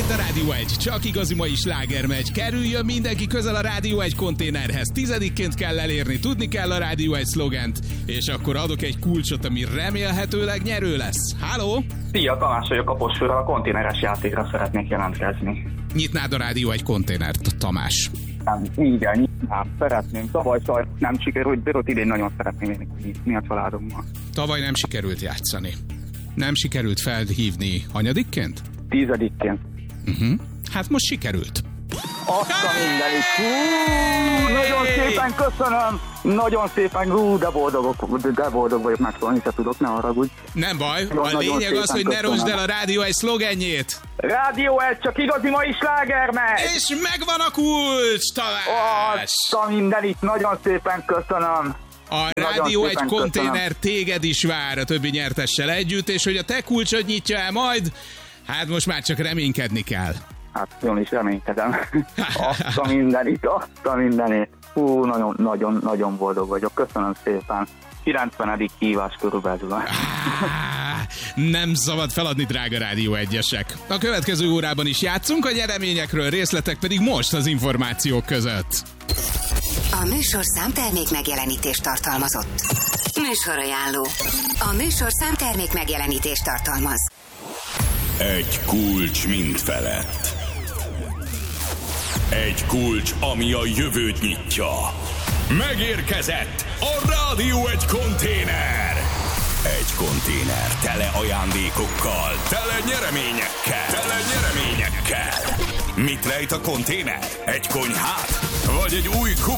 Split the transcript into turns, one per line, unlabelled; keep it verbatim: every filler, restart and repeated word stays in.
itt a Rádió egy, csak igazi mai sláger megy. Kerüljön mindenki közel a Rádió egy konténerhez. Tizedikként kell elérni, tudni kell a Rádió egy szlogent, és akkor adok egy kulcsot, ami remélhetőleg nyerő lesz. Háló?
Szia, Tamás vagyok, Kaposvőről, a konténeres játékra szeretnék jelentkezni.
Nyitnád a Rádió egy konténert, Tamás?
Nem, igen, nyitnám, szeretném. Tavaly sajnos nem sikerült, de ott idén nagyon szeretném nyitni a családommal.
Tavaly nem sikerült játszani. Nem sikerült felhívni hanyadikként?
Tízedikként.
Uh-huh. Hát most sikerült.
Azt a mindenit. Hú, nagyon szépen köszönöm. Nagyon szépen, hú, de boldogok, de boldog vagyok, megszólni se tudok, ne haragudj.
Nem baj, a lényeg az, hogy ne roncsd el a Rádió egy szlogenjét.
Rádió egy, csak igazi mai sláger megy.
És megvan a kulcs, Tamás!
Azt a mindenit, nagyon szépen köszönöm.
A Rádió egy konténer téged is vár a többi nyertessel együtt, és hogy a te kulcsod nyitja el majd, hát most már csak reménykedni kell.
Hát jól is reménykedem. Azt a mindenit, azt a mindenit. Hú, nagyon, nagyon, nagyon boldog vagyok. Köszönöm szépen. kilencvenedik hívás körülbelül.
Nem szabad feladni, drága Rádió egyesek. A következő órában is játszunk, a nyereményekről, részletek pedig most az információk között.
A műsor számtermék megjelenítést tartalmazott. Műsorajánló. A műsor számtermék megjelenítést tartalmaz.
Egy kulcs mind felett. Egy kulcs, ami a jövőt nyitja. Megérkezett a Rádió egy konténer. Egy konténer tele ajándékokkal, tele nyereményekkel, tele nyereményekkel. Mit rejt a konténer? Egy konyhát? Vagy egy új kup?